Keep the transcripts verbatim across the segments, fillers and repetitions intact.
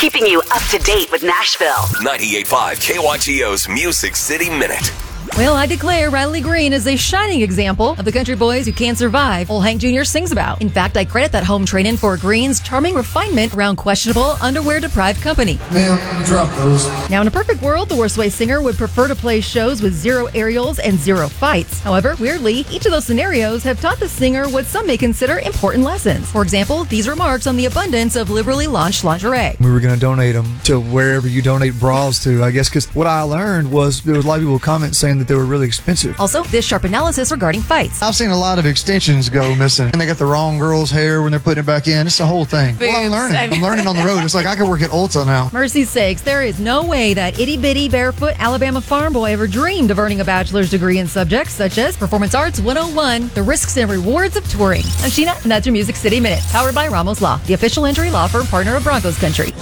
keeping you up to date with Nashville. ninety-eight point five K Y T O's Music City Minute. Well, I declare Riley Green is a shining example of the country boys who can't survive old Hank Junior sings about. In fact, I credit that home training for Green's charming refinement around questionable, underwear-deprived company. Ma'am, you drop those. Now, in a perfect world, the Worst Way singer would prefer to play shows with zero aerials and zero fights. However, weirdly, each of those scenarios have taught the singer what some may consider important lessons. For example, these remarks on the abundance of liberally launched lingerie. We were going to donate them to wherever you donate bras to, I guess, because what I learned was there was a lot of people comment saying that they were really expensive. Also, this sharp analysis regarding fights. I've seen a lot of extensions go missing, and they got the wrong girl's hair when they're putting it back in. It's the whole thing. Well, I'm learning. I'm learning on the road. It's like I could work at Ulta now. Mercy's sakes, there is no way that itty-bitty, barefoot Alabama farm boy ever dreamed of earning a bachelor's degree in subjects such as Performance Arts one oh one, the risks and rewards of touring. I'm Sheena, and that's your Music City Minute, powered by Ramos Law, the official injury law firm partner of Broncos Country.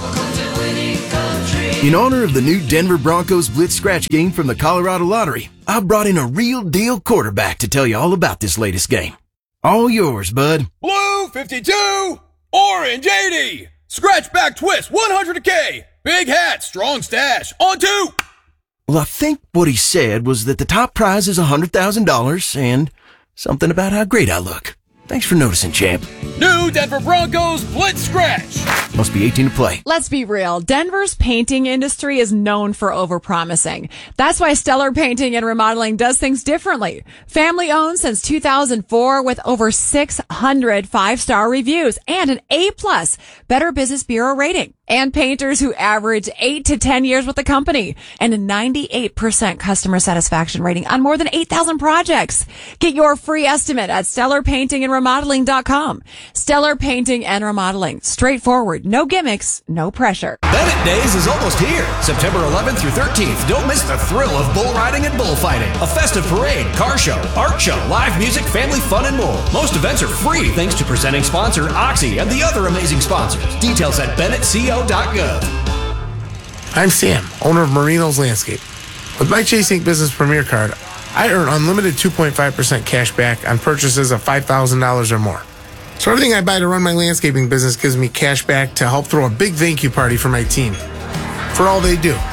In honor of the new Denver Broncos Blitz Scratch game from the Colorado Lottery, I brought in a real deal quarterback to tell you all about this latest game. All yours, bud. Blue fifty-two, orange eighty, scratch back twist one hundred K, big hat, strong stash, on two. Well, I think what he said was that the top prize is one hundred thousand dollars and something about how great I look. Thanks for noticing, champ. New Denver Broncos Blitz Scratch. Must be eighteen to play. Let's be real. Denver's painting industry is known for overpromising. That's why Stellar Painting and Remodeling does things differently. Family owned since two thousand four with over six hundred five-star reviews and an A-plus Better Business Bureau rating. And painters who average eight to ten years with the company and a ninety-eight percent customer satisfaction rating on more than eight thousand projects. Get your free estimate at stellar painting and remodeling dot com. Stellar Painting and Remodeling. Straightforward. No gimmicks. No pressure. Bennett Days is almost here. September eleventh through thirteenth. Don't miss the thrill of bull riding and bullfighting. A festive parade, car show, art show, live music, family fun, and more. Most events are free thanks to presenting sponsor Oxy and the other amazing sponsors. Details at bennett co dot gov. I'm Sam, owner of Marino's Landscape. With my Chase Incorporated Business Premier Card, I earn unlimited two point five percent cash back on purchases of five thousand dollars or more. So everything I buy to run my landscaping business gives me cash back to help throw a big thank you party for my team. For all they do.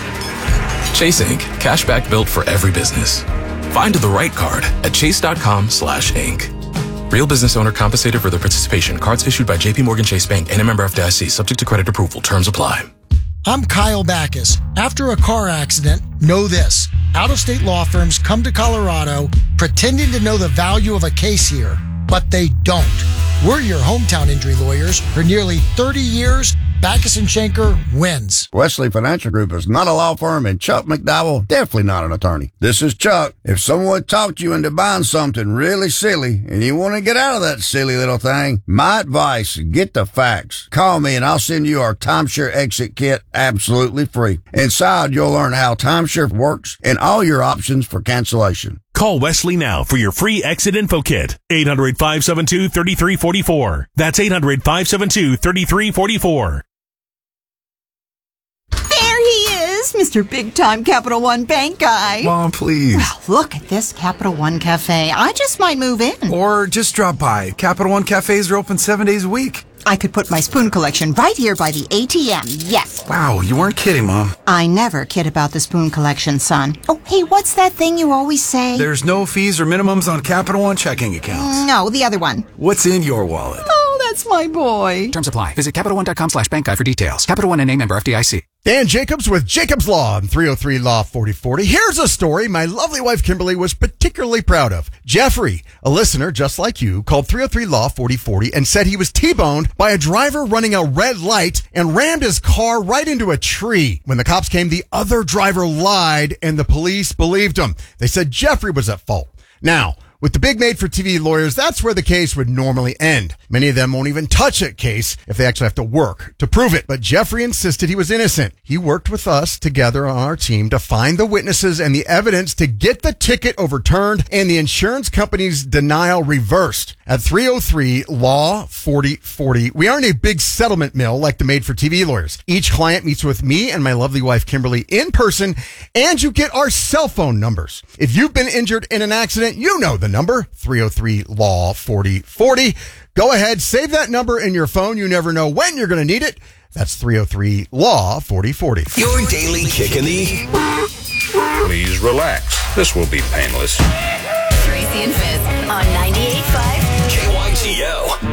Chase Incorporated. Cashback built for every business. Find the right card at chase.com slash Inc. Real business owner compensated for their participation. Cards issued by J P Morgan Chase Bank and a member F D I C. Subject to credit approval. Terms apply. I'm Kyle Backus. After a car accident, know this. Out-of-state law firms come to Colorado pretending to know the value of a case here, but they don't. We're your hometown injury lawyers. For nearly thirty years, Backus and Schenker wins. Wesley Financial Group is not a law firm, and Chuck McDowell definitely not an attorney. This is Chuck. If someone talked you into buying something really silly and you want to get out of that silly little thing, my advice, get the facts. Call me and I'll send you our timeshare exit kit absolutely free. Inside, you'll learn how timeshare works and all your options for cancellation. Call Wesley now for your free exit info kit. eight hundred, five seven two, three three four four. That's eight hundred, five seven two, three three four four. There he is, Mister Big Time Capital One Bank guy. Mom, please. Well, look at this Capital One Cafe. I just might move in. Or just drop by. Capital One cafes are open seven days a week. I could put my spoon collection right here by the A T M, yes. Wow, you weren't kidding, Mom. I never kid about the spoon collection, son. Oh, hey, what's that thing you always say? There's no fees or minimums on Capital One checking accounts. No, the other one. What's in your wallet? Oh, that's my boy. Terms apply. Visit Capital One dot com slash bank guide for details. Capital One N A member F D I C. Dan Jacobs with Jacobs Law on three oh three Law forty forty. Here's a story my lovely wife Kimberly was particularly proud of. Jeffrey, a listener just like you, called three oh three Law forty forty and said he was T-boned by a driver running a red light and rammed his car right into a tree. When the cops came, the other driver lied and the police believed him. They said Jeffrey was at fault. Now, with the big made-for-T V lawyers, that's where the case would normally end. Many of them won't even touch a case if they actually have to work to prove it. But Jeffrey insisted he was innocent. He worked with us together on our team to find the witnesses and the evidence to get the ticket overturned and the insurance company's denial reversed. At three oh three Law forty forty, we aren't a big settlement mill like the made-for-T V lawyers. Each client meets with me and my lovely wife Kimberly in person, and you get our cell phone numbers. If you've been injured in an accident, you know the The number, three oh three L A W forty forty. Go ahead, save that number in your phone. You never know when you're going to need it. That's three oh three L A W forty forty. Your daily kick in the... Please relax. This will be painless. Tracy and Fizz on ninety-eight point five K Y T O.